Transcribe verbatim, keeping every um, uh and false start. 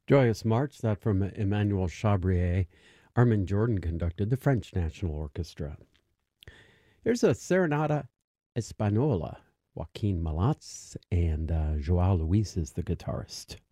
Joyous March, that from Emmanuel Chabrier. Armin Jordan conducted the French National Orchestra. Here's a Serenata Espanola. Joaquin Malats and uh, Joao Luis is the guitarist.